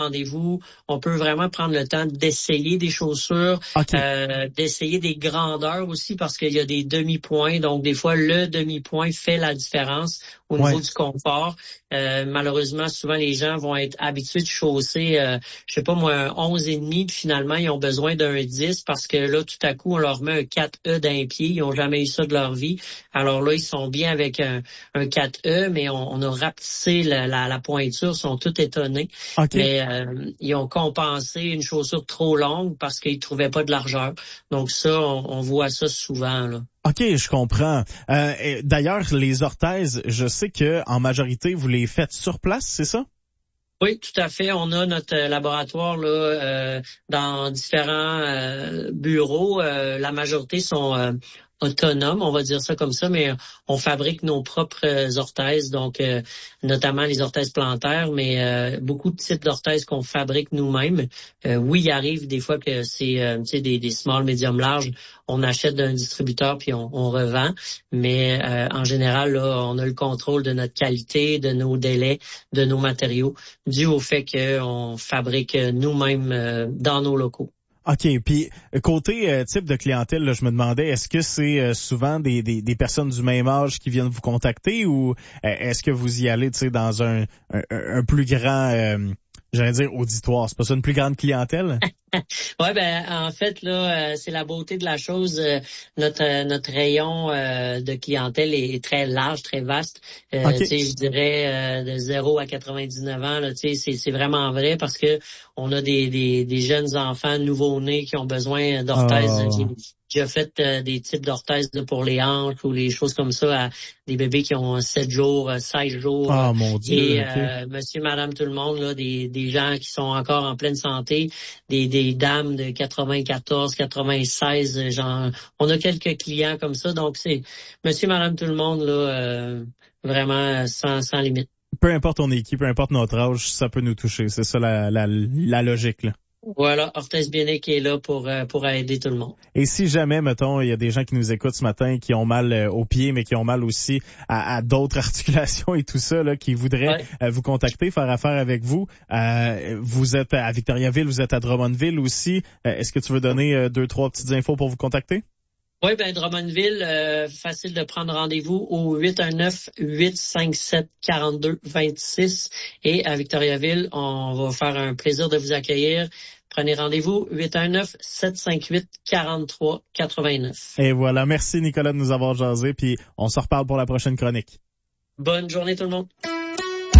rendez-vous. On peut vraiment prendre le temps d'essayer des chaussures, d'essayer des grandeurs aussi parce qu'il y a des demi-points. Donc, des fois, le demi-point fait la différence au niveau du confort. Malheureusement, souvent, les gens vont être habitués de chausser, je sais pas moi, un 11,5, puis finalement, ils ont besoin d'un 10 parce que là, tout à coup, on leur met un 4E d'un pied. Ils n'ont jamais eu ça de leur vie. Alors là, ils sont bien avec un 4E, mais on a rapetissé la pointure, ils sont tous étonnés. Mais ils ont compensé une chaussure trop longue parce qu'ils trouvaient pas de largeur. Donc ça, on voit ça souvent, là. OK, je comprends. D'ailleurs, les orthèses, je sais que en majorité, vous les faites sur place, c'est ça? Oui, tout à fait. On a notre laboratoire là dans différents bureaux. La majorité sont autonomes, on va dire ça comme ça, mais on fabrique nos propres orthèses, donc notamment les orthèses plantaires, mais beaucoup de types d'orthèses qu'on fabrique nous-mêmes. Oui, il arrive des fois que c'est des small, medium, large. On achète d'un distributeur puis on revend, mais en général, là, on a le contrôle de notre qualité, de nos délais, de nos matériaux, dû au fait qu'on fabrique nous-mêmes dans nos locaux. OK, puis côté type de clientèle, là, je me demandais, est-ce que c'est souvent des personnes du même âge qui viennent vous contacter ou est-ce que vous y allez dans un plus grand, j'allais dire auditoire, c'est pas ça, une plus grande clientèle? Ouais, ben en fait là, c'est la beauté de la chose. Notre rayon de clientèle est très large, très vaste. Je dirais de 0 à 99 ans. Là, c'est vraiment vrai parce que on a des jeunes enfants nouveau-nés qui ont besoin d'orthèses. J'ai déjà fait des types d'orthèses pour les hanches ou les choses comme ça à des bébés qui ont 7 jours, 16 jours. Oh mon Dieu. Et monsieur, madame, tout le monde, là, des gens qui sont encore en pleine santé, des dames de 94, 96, genre, on a quelques clients comme ça. Donc c'est monsieur, madame, tout le monde, là, vraiment sans limite. Peu importe ton équipe, peu importe notre âge, ça peut nous toucher. C'est ça la logique, là. Voilà, Orthèse Bionique est là pour aider tout le monde. Et si jamais, mettons, il y a des gens qui nous écoutent ce matin qui ont mal aux pieds, mais qui ont mal aussi à d'autres articulations et tout ça, là, qui voudraient vous contacter, faire affaire avec vous. Vous êtes à Victoriaville, vous êtes à Drummondville aussi. Est-ce que tu veux donner 2-3 petites infos pour vous contacter? Oui, ben Drummondville, facile de prendre rendez-vous au 819-857-4226. Et à Victoriaville, on va faire un plaisir de vous accueillir. Prenez rendez-vous 819-758-4389. Et voilà, merci Nicolas de nous avoir jasé, puis on se reparle pour la prochaine chronique. Bonne journée tout le monde.